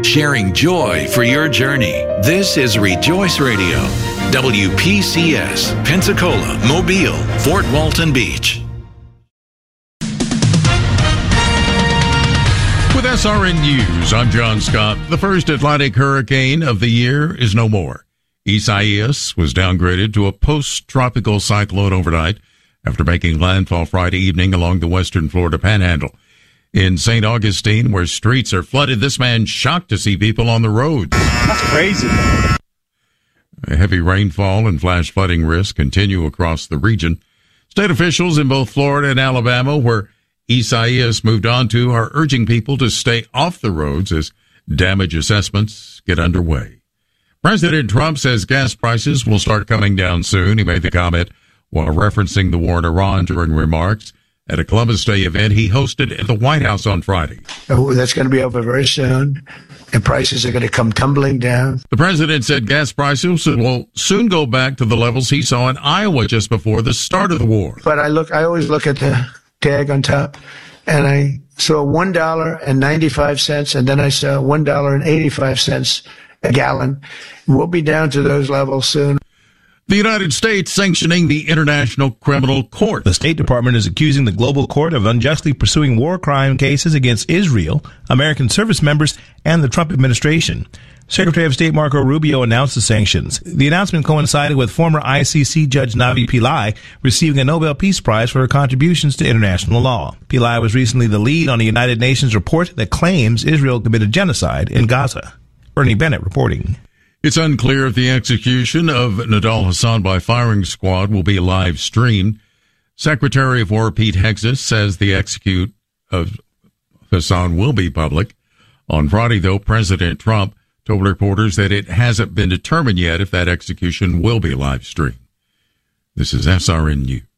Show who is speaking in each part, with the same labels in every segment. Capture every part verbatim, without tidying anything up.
Speaker 1: sharing joy for your journey. This is Rejoice Radio, W P C S, Pensacola, Mobile, Fort Walton Beach.
Speaker 2: With S R N News, I'm John Scott. The first Atlantic hurricane of the year is no more. Isaias was downgraded to a post-tropical cyclone overnight after making landfall Friday evening along the western Florida panhandle. In Saint Augustine, where streets are flooded, this man's shocked to see people on the roads.
Speaker 3: That's crazy.
Speaker 2: A heavy rainfall and flash flooding risks continue across the region. State officials in both Florida and Alabama, where Isaias moved on to, are urging people to stay off the roads as damage assessments get underway. President Trump says gas prices will start coming down soon. He made the comment while referencing the war in Iran during remarks at a Columbus Day event he hosted at the White House on Friday.
Speaker 4: Oh, that's going to be over very soon, and prices are going to come tumbling down.
Speaker 2: The president said gas prices will soon go back to the levels he saw in Iowa just before the start of the war.
Speaker 4: But I look, I always look at the tag on top, and I saw one dollar and ninety-five cents, and then I saw one dollar and eighty-five cents a gallon. We'll be down to those levels soon.
Speaker 2: The United States sanctioning the International Criminal Court.
Speaker 5: The State Department is accusing the global court of unjustly pursuing war crime cases against Israel, American service members, and the Trump administration. Secretary of State Marco Rubio announced the sanctions. The announcement coincided with former I C C Judge Navi Pillai receiving a Nobel Peace Prize for her contributions to international law. Pillai was recently the lead on a United Nations report that claims Israel committed genocide in Gaza. Bernie Bennett reporting.
Speaker 2: It's unclear if the execution of Nidal Hasan by firing squad will be live streamed. Secretary of War Pete Hegseth says the execute of Hasan will be public. On Friday, though, President Trump told reporters that it hasn't been determined yet if that execution will be live streamed. This is S R N News.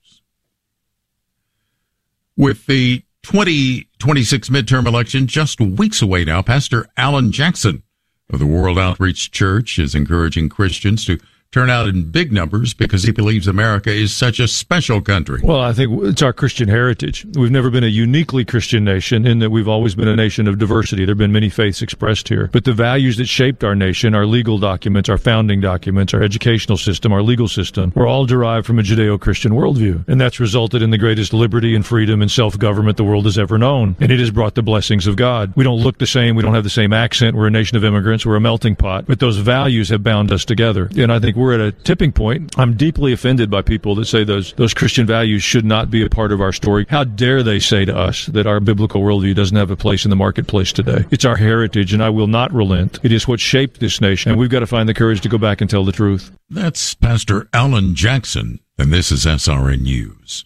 Speaker 2: With the twenty twenty-six midterm election just weeks away now, Pastor Alan Jackson of the World Outreach Church is encouraging Christians to turn out in big numbers because he believes America is such a special country.
Speaker 6: Well, I think it's our Christian heritage. We've never been a uniquely Christian nation in that we've always been a nation of diversity. There have been many faiths expressed here. But the values that shaped our nation, our legal documents, our founding documents, our educational system, our legal system, were all derived from a Judeo-Christian worldview. And that's resulted in the greatest liberty and freedom and self-government the world has ever known. And it has brought the blessings of God. We don't look the same. We don't have the same accent. We're a nation of immigrants. We're a melting pot. But those values have bound us together. And I think we're at a tipping point. I'm deeply offended by people that say those those Christian values should not be a part of our story. How dare they say to us that our biblical worldview doesn't have a place in the marketplace today? It's our heritage, and I will not relent. It is what shaped this nation, and we've got to find the courage to go back and tell the truth.
Speaker 2: That's Pastor Alan Jackson, and this is S R N News.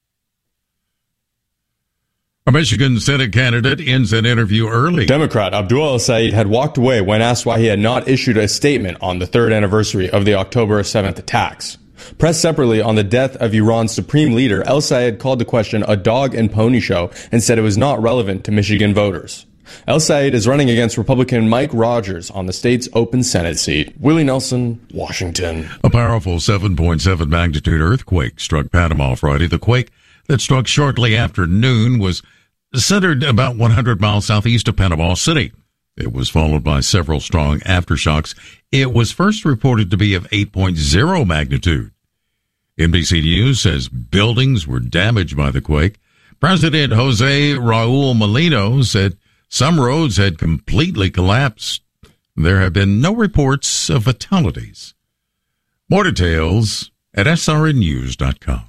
Speaker 2: A Michigan Senate candidate ends an interview early.
Speaker 7: Democrat Abdul El-Sayed had walked away when asked why he had not issued a statement on the third anniversary of the October seventh attacks. Pressed separately on the death of Iran's supreme leader, El-Sayed called the question a dog and pony show and said it was not relevant to Michigan voters. El-Sayed is running against Republican Mike Rogers on the state's open Senate seat. Willie Nelson, Washington.
Speaker 2: A powerful seven point seven magnitude earthquake struck Panama Friday. The quake that struck shortly after noon was centered about one hundred miles southeast of Panama City. It was followed by several strong aftershocks. It was first reported to be of eight point oh magnitude. N B C News says buildings were damaged by the quake. President Jose Raul Molino said some roads had completely collapsed. There have been no reports of fatalities. More details at S R N news dot com.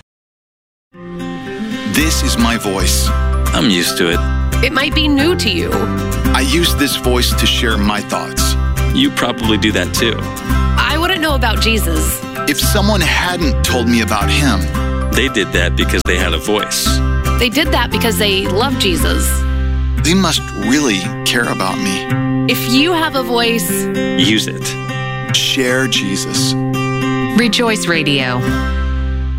Speaker 8: This is my voice.
Speaker 9: I'm used to it.
Speaker 10: It might be new to you.
Speaker 8: I use this voice to share my thoughts.
Speaker 9: You probably do that too.
Speaker 10: I wouldn't know about Jesus.
Speaker 8: If someone hadn't told me about him,
Speaker 9: they did that because they had a voice.
Speaker 10: They did that because they love Jesus.
Speaker 8: They must really care about me.
Speaker 10: If you have a voice,
Speaker 9: use it.
Speaker 8: Share Jesus.
Speaker 11: Rejoice Radio.